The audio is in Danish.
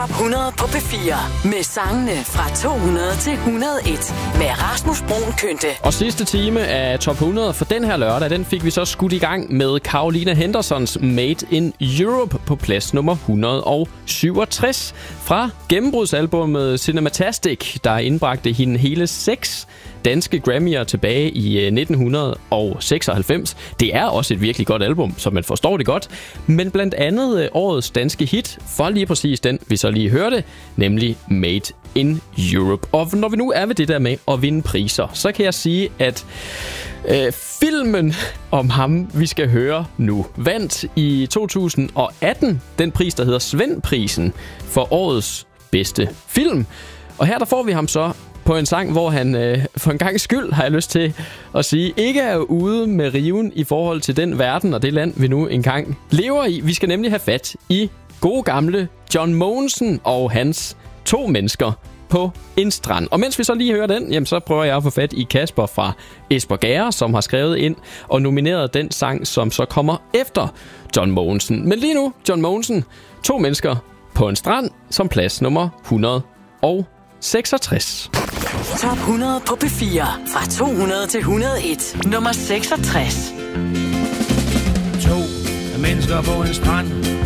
100 på P4 med sangene fra 200 til 101 med Rasmus Bruun Kynte. Og sidste time af Top 100 for den her lørdag, den fik vi så skudt i gang med Caroline Hendersons Made in Europe på plads nummer 167 fra gennembrudsalbummet Cinematastic, der indbragte hende hele 6 danske Grammy'er tilbage i 1996. Det er også et virkelig godt album, så man forstår det godt. Men blandt andet årets danske hit, for lige præcis den, vi så lige hørte, nemlig Made in Europe. Og når vi nu er ved det der med at vinde priser, så kan jeg sige, at filmen om ham, vi skal høre nu, vandt i 2018 den pris, der hedder Svend-prisen for årets bedste film. Og her der får vi ham så på en sang, hvor han for en gang skyld, har jeg lyst til at sige, ikke er ude med riven i forhold til den verden og det land, vi nu engang lever i. Vi skal nemlig have fat i gode gamle John Mogensen og hans 2 mennesker på en strand. Og mens vi så lige hører den, jamen, så prøver jeg at få fat i Kasper fra Espergærde, som har skrevet ind og nomineret den sang, som så kommer efter John Mogensen. Men lige nu, John Mogensen, 2 mennesker på en strand, som plads nummer 166. Top 100 på P4 fra 200 til 101. Nummer 66. 2 mennesker på en strand,